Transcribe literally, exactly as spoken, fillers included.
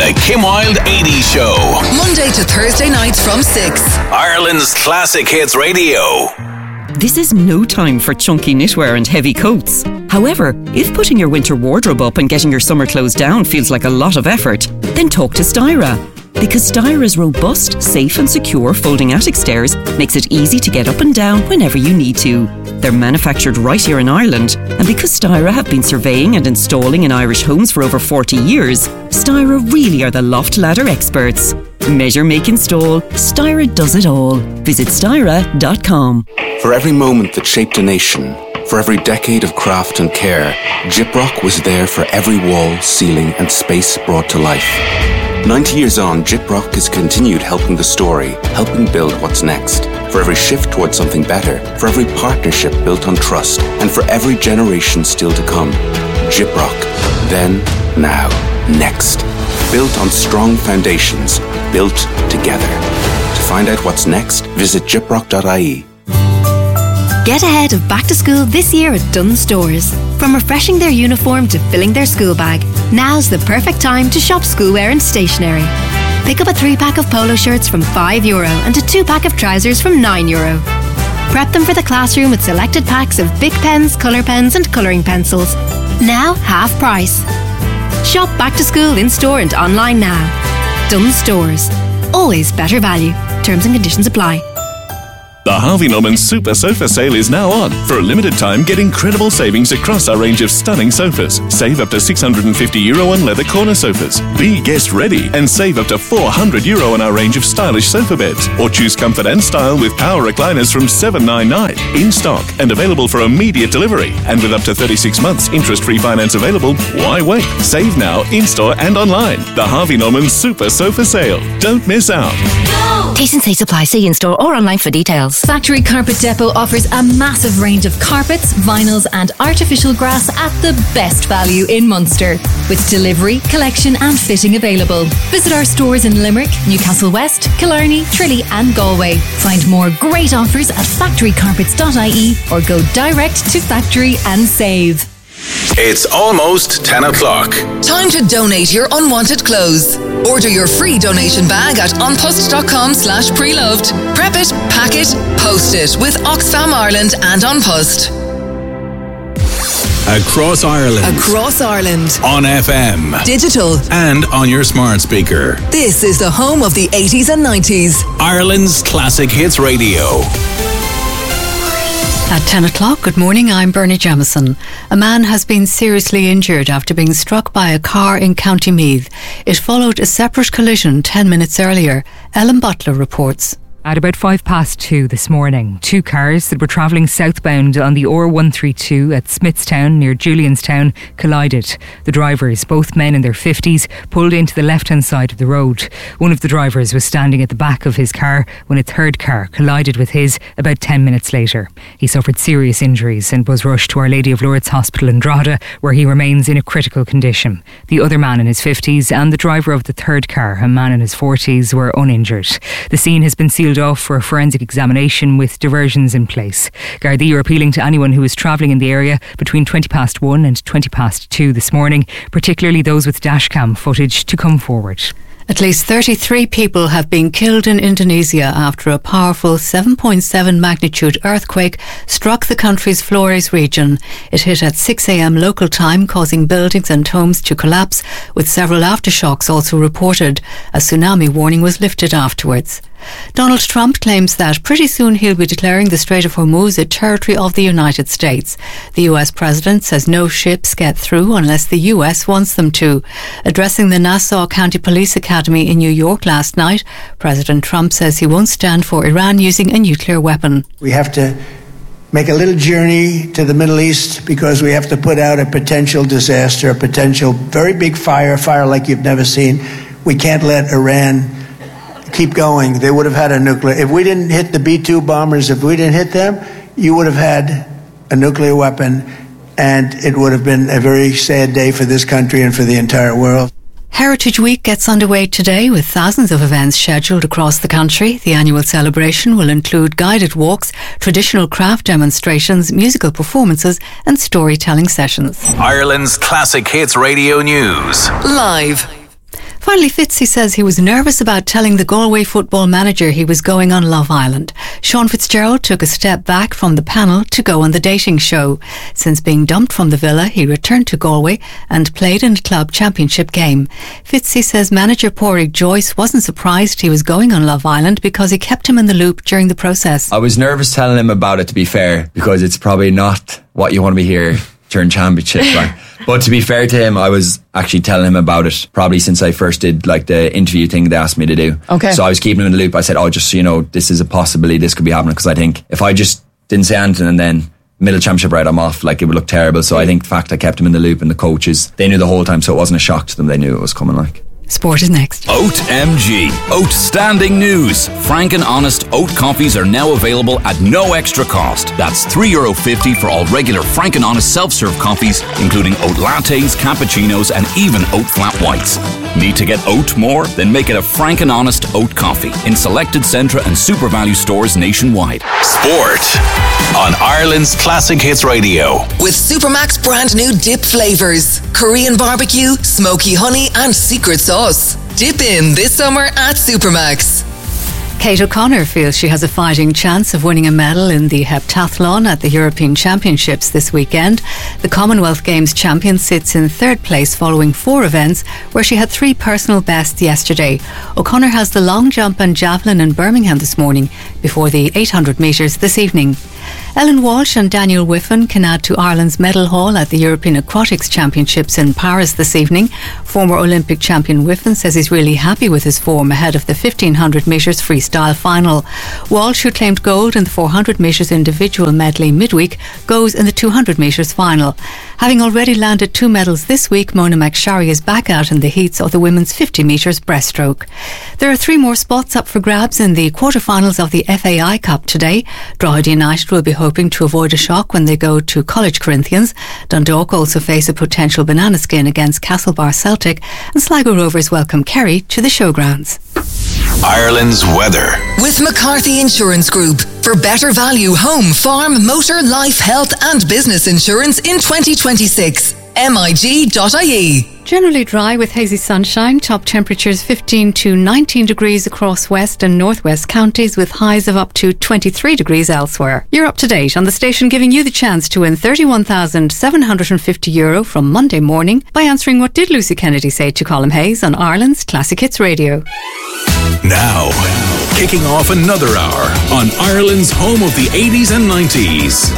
The Kim Wilde eighties Show. Monday to Thursday nights from six. Ireland's Classic Hits Radio. This is no time for chunky knitwear and heavy coats. However, if putting your winter wardrobe up and getting your summer clothes down feels like a lot of effort, then talk to Styra. Because Styra's robust, safe and secure folding attic stairs makes it easy to get up and down whenever you need to. They're manufactured right here in Ireland, and because Styra have been surveying and installing in Irish homes for over forty years, Styra really are the loft ladder experts. Measure, make, install. Styra does it all. Visit styra dot com. For every moment that shaped a nation, for every decade of craft and care, Gyprock was there for every wall, ceiling and space brought to life. ninety years on, Gyprock has continued helping the story, helping build what's next. For every shift towards something better, for every partnership built on trust, and for every generation still to come. Gyprock. Then, now, next. Built on strong foundations, built together. To find out what's next, visit gyprock dot I E. Get ahead of back to school this year at Dunnes Stores. From refreshing their uniform to filling their school bag, now's the perfect time to shop schoolwear and stationery. Pick up a three-pack of polo shirts from five euro and a two-pack of trousers from nine euro. Prep them for the classroom with selected packs of Bic pens, colour pens and colouring pencils. Now half price. Shop back to school in store and online now. Dunnes Stores. Always better value. Terms and conditions apply. The Harvey Norman Super Sofa Sale is now on. For a limited time, get incredible savings across our range of stunning sofas. Save up to six hundred fifty euro on leather corner sofas. Be guest ready and save up to four hundred euro on our range of stylish sofa beds. Or choose comfort and style with power recliners from seven ninety-nine. In stock and available for immediate delivery. And with up to thirty-six months interest-free finance available, why wait? Save now, in-store and online. The Harvey Norman Super Sofa Sale. Don't miss out. Taste and say supply. See in-store or online for details. Factory Carpet Depot offers a massive range of carpets, vinyls and artificial grass at the best value in Munster, with delivery, collection and fitting available. Visit our stores in Limerick, Newcastle West, Killarney, Tralee and Galway. Find more great offers at factory carpets dot I E or go direct to factory and save. It's almost ten o'clock. Time to donate your unwanted clothes. Order your free donation bag at onpost.com slash preloved. Prep it, pack it, post it with Oxfam Ireland and OnPost. Across Ireland. Across Ireland. On F M. Digital. And on your smart speaker. This is the home of the eighties and nineties. Ireland's Classic Hits Radio. At ten o'clock, good morning, I'm Bernie Jamieson. A man has been seriously injured after being struck by a car in County Meath. It followed a separate collision ten minutes earlier. Ellen Butler reports. At about five past two this morning, two cars that were travelling southbound on the R one thirty-two at Smithstown near Julianstown collided. The drivers, both men in their fifties, pulled into the left-hand side of the road. One of the drivers was standing at the back of his car when a third car collided with his about ten minutes later. He suffered serious injuries and was rushed to Our Lady of Lourdes Hospital in Drogheda, where he remains in a critical condition. The other man in his fifties and the driver of the third car, a man in his forties, were uninjured. The scene has been sealed off for a forensic examination with diversions in place. Gardaí are appealing to anyone who is travelling in the area between twenty past one and twenty past two this morning, particularly those with dashcam footage, to come forward. At least thirty-three people have been killed in Indonesia after a powerful seven point seven magnitude earthquake struck the country's Flores region. It hit at six a.m. local time, causing buildings and homes to collapse, with several aftershocks also reported. A tsunami warning was lifted afterwards. Donald Trump claims that pretty soon he'll be declaring the Strait of Hormuz a territory of the United States. The U S president says no ships get through unless the U S wants them to. Addressing the Nassau County Police Academy in New York last night, President Trump says he won't stand for Iran using a nuclear weapon. We have to make a little journey to the Middle East because we have to put out a potential disaster, a potential very big fire, fire like you've never seen. We can't let Iran keep going. They would have had a nuclear... If we didn't hit the B two bombers, if we didn't hit them, you would have had a nuclear weapon, and it would have been a very sad day for this country and for the entire world. Heritage Week gets underway today with thousands of events scheduled across the country. The annual celebration will include guided walks, traditional craft demonstrations, musical performances and storytelling sessions. Ireland's Classic Hits Radio News. Live. Finally, Fitzy says he was nervous about telling the Galway football manager he was going on Love Island. Sean Fitzgerald took a step back from the panel to go on the dating show. Since being dumped from the Villa, he returned to Galway and played in the club championship game. Fitzy says manager Pádraig Joyce wasn't surprised he was going on Love Island because he kept him in the loop during the process. I was nervous telling him about it, to be fair, because it's probably not what you want to be here during championship. Like. But to be fair to him, I was actually telling him about it probably since I first did like the interview thing they asked me to do. Okay. So I was keeping him in the loop. I said, oh, just so you know, this is a possibility, this could be happening, because I think if I just didn't say anything and then middle championship right, I'm off, like it would look terrible. So I think the fact I kept him in the loop, and the coaches, they knew the whole time, so it wasn't a shock to them. They knew it was coming. Like. Sport is next. Oat M G. Outstanding news. Frank and Honest oat coffees are now available at no extra cost. That's three euro fifty for all regular Frank and Honest self-serve coffees, including oat lattes, cappuccinos, and even oat flat whites. Need to get oat more? Then make it a Frank and Honest oat coffee in selected Centra and Super Value stores nationwide. Sport on Ireland's Classic Hits Radio. With Supermac's brand new dip flavours. Korean barbecue, smoky honey and secret sauce. Dip in this summer at Supermac's. Kate O'Connor feels she has a fighting chance of winning a medal in the heptathlon at the European Championships this weekend. The Commonwealth Games champion sits in third place following four events where she had three personal bests yesterday. O'Connor has the long jump and javelin in Birmingham this morning before the eight hundred metres this evening. Ellen Walsh and Daniel Whiffen can add to Ireland's medal haul at the European Aquatics Championships in Paris this evening. Former Olympic champion Whiffen says he's really happy with his form ahead of the fifteen hundred metres freestyle final. Walsh, who claimed gold in the four hundred metres individual medley midweek, goes in the two hundred metres final. Having already landed two medals this week, Mona McSharry is back out in the heats of the women's fifty metres breaststroke. There are three more spots up for grabs in the quarterfinals of the F A I Cup today. Drogheda United will be hoping to avoid a shock when they go to College Corinthians. Dundalk also face a potential banana skin against Castlebar Celtic, and Sligo Rovers welcome Kerry to the showgrounds. Ireland's weather. With McCarthy Insurance Group. For better value home, farm, motor, life, health and business insurance in twenty twenty-six. M I G dot I E. Generally dry with hazy sunshine, top temperatures fifteen to nineteen degrees across west and northwest counties, with highs of up to twenty-three degrees elsewhere. You're up to date on the station, giving you the chance to win thirty-one thousand seven hundred fifty euro from Monday morning by answering what did Lucy Kennedy say to Colm Hayes on Ireland's Classic Hits Radio. Now, kicking off another hour on Ireland's home of the eighties and nineties.